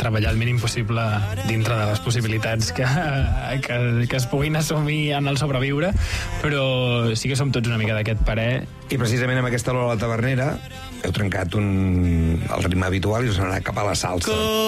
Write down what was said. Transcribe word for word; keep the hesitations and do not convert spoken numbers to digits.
treballar el mínim possible dintre de les possibilitats que, que, que es puguin assumir en el sobreviure, però sí que som tots una mica d'aquest parer. I precisament amb aquesta Lola Tavernera heu trencat un... el ritme habitual i us heu anat cap a la salsa.